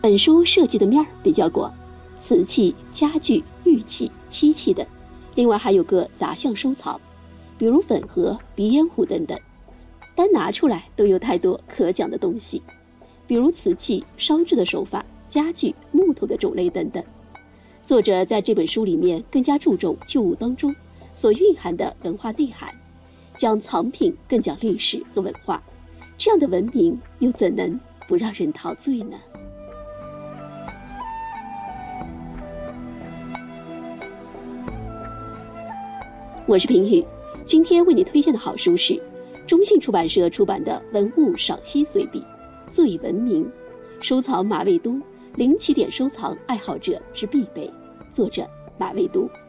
本书涉及的面比较广，瓷器、家具、玉器、漆器等，另外还有个杂项收藏，比如粉盒、鼻烟壶等等，单拿出来都有太多可讲的东西，比如瓷器、烧制的手法、家具、木头的种类等等。作者在这本书里面更加注重旧物当中所蕴含的文化内涵，讲藏品更讲历史和文化，这样的文明又怎能不让人陶醉呢？我是平宇，今天为你推荐的好书是中信出版社出版的文物赏析随笔《最文明》，收藏马未都，零起点收藏爱好者之必备，作者马未都。